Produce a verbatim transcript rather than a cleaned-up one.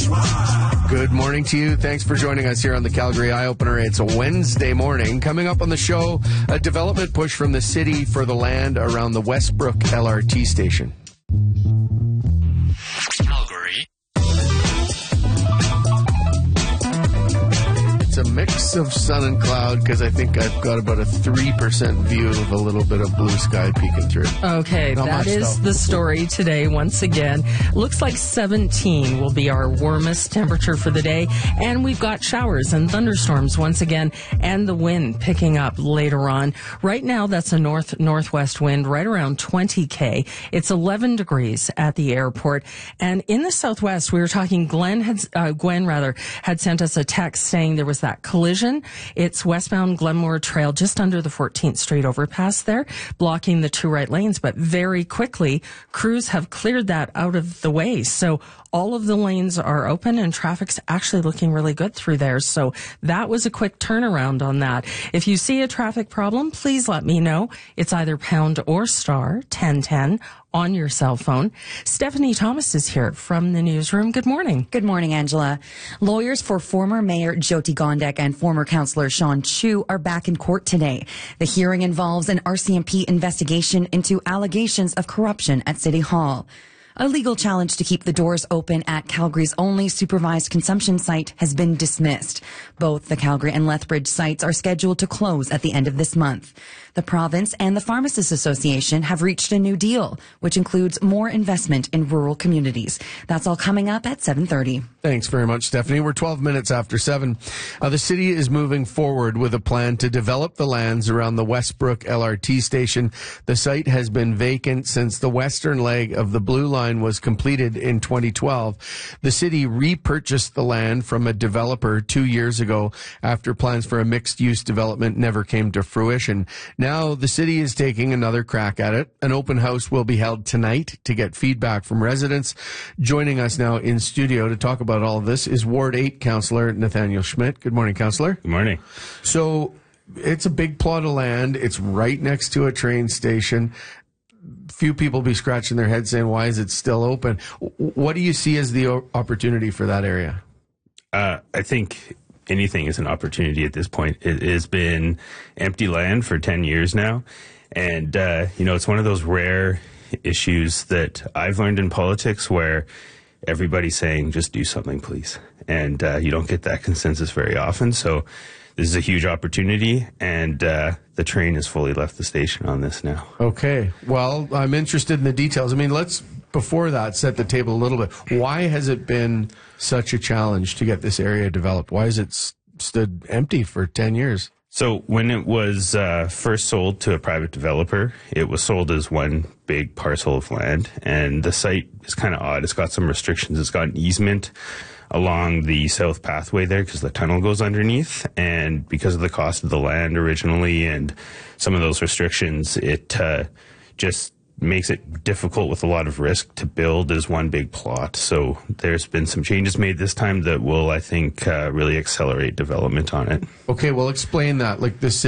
Good morning to you. Thanks for joining us here on the Calgary Eye Opener. It's a Wednesday morning. Coming up on the show, a development push from the city for the land around the Westbrook L R T station. Calgary. It's a mix of sun and cloud because I think I've got about a three percent view of a little bit of blue sky peeking through. Okay, Not that is though. the story today once again. Looks like seventeen will be our warmest temperature for the day, and we've got showers and thunderstorms once again, and the wind picking up later on. Right now, that's a north-northwest wind right around twenty K. It's eleven degrees at the airport, and in the southwest, we were talking, Glenn had, uh, Gwen rather, had sent us a text saying there was that collision. It's westbound Glenmore Trail just under the fourteenth Street overpass there, blocking the two right lanes. But very quickly, crews have cleared that out of the way. So all of the lanes are open and traffic's actually looking really good through there. So that was a quick turnaround on that. If you see a traffic problem, please let me know. It's either pound or star ten ten on your cell phone. Stephanie Thomas is here from the newsroom. Good morning. Good morning, Angela. Lawyers for former Mayor Jyoti Gondek and former councillor Sean Chu are back in court today. The hearing involves an R C M P investigation into allegations of corruption at City Hall. A legal challenge to keep the doors open at Calgary's only supervised consumption site has been dismissed. Both the Calgary and Lethbridge sites are scheduled to close at the end of this month. The province and the Pharmacists Association have reached a new deal, which includes more investment in rural communities. That's all coming up at seven thirty. Thanks very much, Stephanie. We're twelve minutes after seven. Uh, the city is moving forward with a plan to develop the lands around the Westbrook L R T station. The site has been vacant since the western leg of the Blue Line was completed in twenty twelve. The city repurchased the land from a developer two years ago after plans for a mixed-use development never came to fruition. Now the city is taking another crack at it. An open house will be held tonight to get feedback from residents. Joining us now in studio to talk about all of this is Ward eight Councillor Nathaniel Schmidt. Good morning, Councillor. Good morning. So it's a big plot of land. It's right next to a train station. Few people be scratching their heads saying, why is it still open? What do you see as the opportunity for that area? Uh, I think anything is an opportunity at this point. It has been empty land for ten years now. And, uh, you know, it's one of those rare issues that I've learned in politics where everybody's saying, just do something, please. And uh, you don't get that consensus very often. So this is a huge opportunity, and uh, the train has fully left the station on this now. Okay. Well, I'm interested in the details. I mean, let's, before that, set the table a little bit. Why has it been such a challenge to get this area developed? Why has it st- stood empty for ten years? So when it was uh, first sold to a private developer, it was sold as one big parcel of land, and the site is kind of odd. It's got some restrictions. It's got an easement along the south pathway there because the tunnel goes underneath, and because of the cost of the land originally and some of those restrictions, it uh, just makes it difficult with a lot of risk to build as one big plot. So there's been some changes made this time that will, I think, uh, really accelerate development on it. Okay, well, explain that. Like the city